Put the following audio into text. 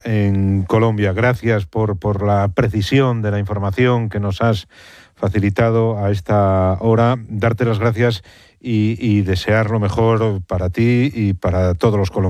en Colombia. Gracias por la precisión de la información que nos has facilitado a esta hora. Darte las gracias y desear lo mejor para ti y para todos los colombianos.